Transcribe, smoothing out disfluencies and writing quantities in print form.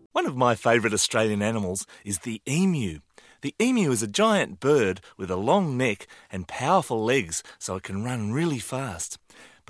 One of my favourite Australian animals is the emu. The emu is a giant bird with a long neck and powerful legs so it can run really fast.